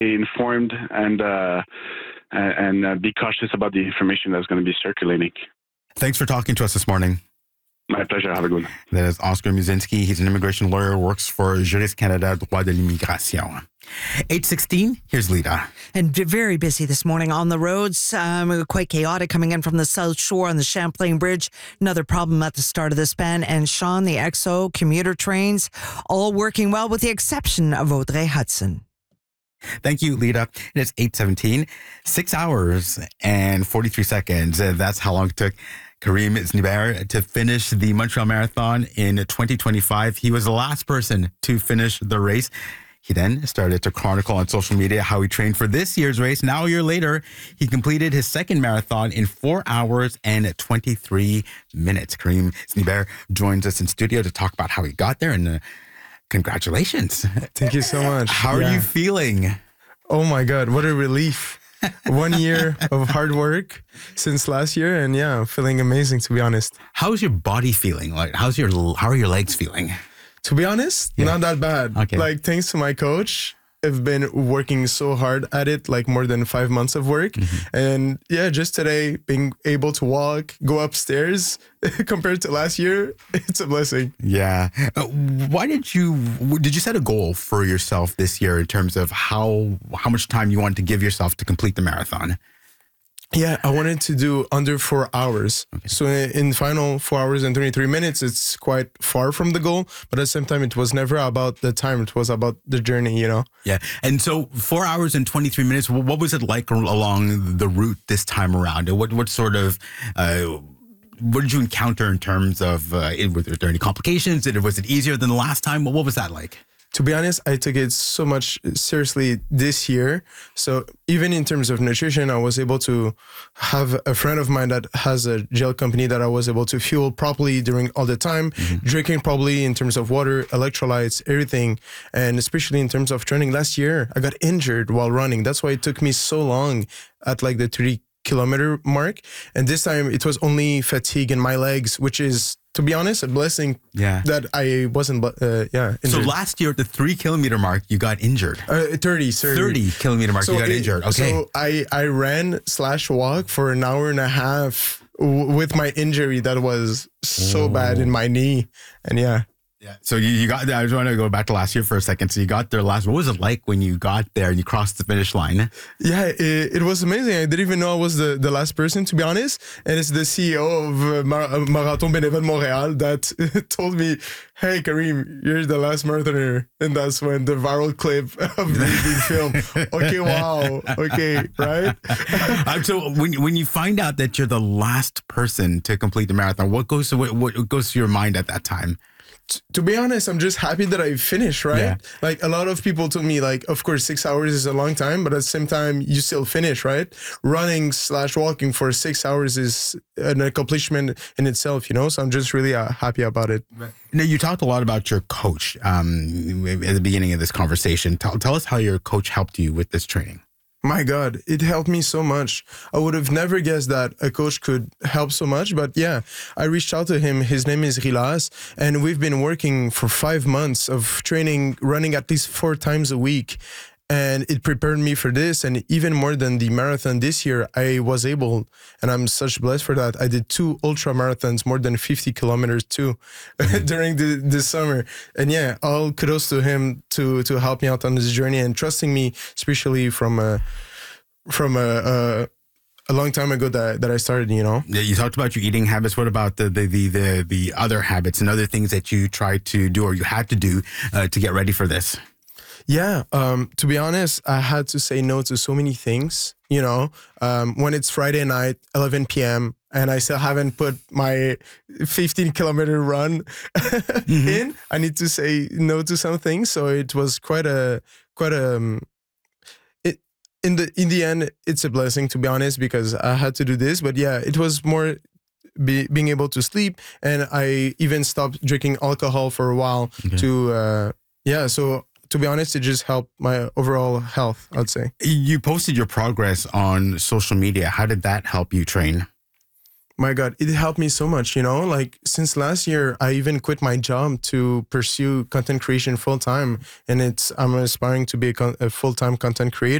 informed and be cautious about the information that's going to be circulating. Thanks for talking to us this morning. My pleasure. Have a good one. That is Oscar Musinski. He's an immigration lawyer, works for Juriste Canada, Droit de l'immigration. 8:16, here's Lita. And very busy this morning on the roads. Quite chaotic coming in from the South Shore on the Champlain Bridge. Another problem at the start of the span. And Sean, the XO commuter trains, all working well with the exception of Audrey Hudson. Thank you, Lita. It is 8:17, 6 hours and 43 seconds. That's how long it took Karim Snibert to finish the Montreal Marathon in 2025. He was the last person to finish the race. He then started to chronicle on social media how he trained for this year's race. Now, a year later, he completed his second marathon in 4 hours and 23 minutes. Karim Snibert joins us in studio to talk about how he got there, and congratulations. Thank you so much. How are you feeling? Oh my God, what a relief. 1 year of hard work since last year, and yeah, feeling amazing, to be honest. How's your body feeling? Like, how are your legs feeling? To be honest, not that bad. Okay. Like, thanks to my coach, I've been working so hard at it, like more than 5 months of work. And yeah, just today, being able to walk, go upstairs compared to last year, it's a blessing. Yeah. Why did you set a goal for yourself this year in terms of how much time you wanted to give yourself to complete the marathon? Yeah, I wanted to do under 4 hours. Okay. So in final 4 hours and 23 minutes, it's quite far from the goal. But at the same time, it was never about the time. It was about the journey, you know? Yeah. And so 4 hours and 23 minutes, what was it like along the route this time around? What sort of... what did you encounter in terms of, were there any complications? Was it easier than the last time? What was that like? To be honest, I took it so much seriously this year. So even in terms of nutrition, I was able to have a friend of mine that has a gel company that I was able to fuel properly during all the time, drinking properly in terms of water, electrolytes, everything. And especially in terms of training last year, I got injured while running. That's why it took me so long at like the 3-kilometer mark. And this time it was only fatigue in my legs, which is, to be honest, a blessing that I wasn't, injured. So last year at the 3-kilometer mark, you got injured. 30-kilometer mark, you got injured. Okay. So I ran/walk for an hour and a half with my injury that was so bad in my knee. And yeah. So you got there. I just want to go back to last year for a second. So you got there last. What was it like when you got there and you crossed the finish line? Yeah, it was amazing. I didn't even know I was the last person, to be honest. And it's the CEO of Marathon Bénévole Montréal that told me, "Hey, Karim, you're the last marathoner." And that's when the viral clip of me being filmed. Okay, wow. Okay, right? So when you find out that you're the last person to complete the marathon, what goes to your mind at that time? To be honest, I'm just happy that I finished, right? Yeah. Like, a lot of people told me, like, of course, 6 hours is a long time, but at the same time, you still finish, right? Running/walking for 6 hours is an accomplishment in itself, you know? So I'm just really happy about it. Now, you talked a lot about your coach at the beginning of this conversation. Tell us how your coach helped you with this training. My God, it helped me so much. I would have never guessed that a coach could help so much. But yeah, I reached out to him. His name is Rilas. And we've been working for 5 months of training, running at least 4 times a week. And it prepared me for this. And even more than the marathon this year, I was able, and I'm such blessed for that. I did 2 ultra marathons, more than 50 kilometers too, during the summer. And yeah, all kudos to him to help me out on this journey and trusting me, especially from a long time ago that I started, you know. Yeah, you talked about your eating habits. What about the other habits and other things that you tried to do or you had to do to get ready for this? Yeah, to be honest, I had to say no to so many things, you know. When it's Friday night, 11 p.m., and I still haven't put my 15-kilometer run in, I need to say no to some things. So it was in the end, it's a blessing, to be honest, because I had to do this. But yeah, it was more being able to sleep, and I even stopped drinking alcohol for a while so to be honest, it just helped my overall health, I'd say. You posted your progress on social media. How did that help you train? My God, it helped me so much, like since last year, I even quit my job to pursue content creation full time. And I'm aspiring to be a full time content creator.